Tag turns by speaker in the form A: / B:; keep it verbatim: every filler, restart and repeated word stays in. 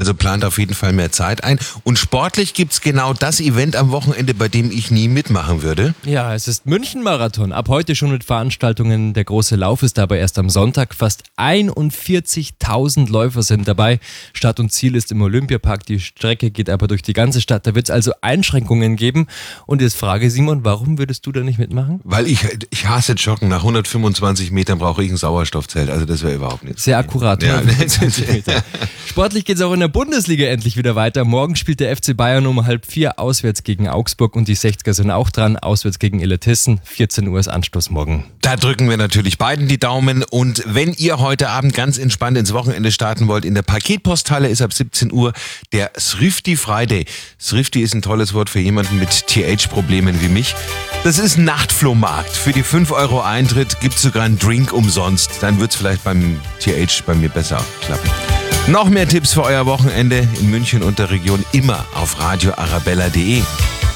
A: Also plant auf jeden Fall mehr Zeit ein. Und sportlich gibt's genau das Event am Wochenende, bei dem ich nie mitmachen würde.
B: Ja, es ist München-Marathon. Ab heute schon mit Veranstaltungen. Der große Lauf ist aber erst am Sonntag. Fast einundvierzigtausend Läufer sind dabei. Start und Ziel ist im Olympiapark. Die Strecke geht aber durch die ganze Stadt. Da wird es also Einschränkungen geben. Und jetzt frage Simon, warum würdest du da nicht mitmachen?
A: Weil ich, ich hasse Joggen. Nach hundertfünfundzwanzig Metern brauche ich ein Sauerstoffzelt. Also das wäre überhaupt nichts.
B: Sehr akkurat.
A: Ja.
B: Sportlich geht es auch in der Bundesliga endlich wieder weiter. Morgen spielt der F C Bayern um halb vier auswärts gegen Augsburg und die sechziger sind auch dran. Auswärts gegen Illertissen. vierzehn Uhr ist Anstoß morgen.
A: Da drücken wir natürlich beiden die Daumen. Und wenn ihr heute Abend ganz entspannt ins Wochenende starten wollt, in der Paketposthalle ist ab siebzehn Uhr der Thrifty Friday. Thrifty ist ein tolles Wort für jemanden mit T H-Problemen wie mich. Das ist ein Nachtflohmarkt. Für die fünf Euro Eintritt gibt es sogar einen Drink umsonst. Dann wird es vielleicht beim T H bei mir besser klappen. Noch mehr Tipps für euer Wochenende in München und der Region immer auf radio arabella punkt de.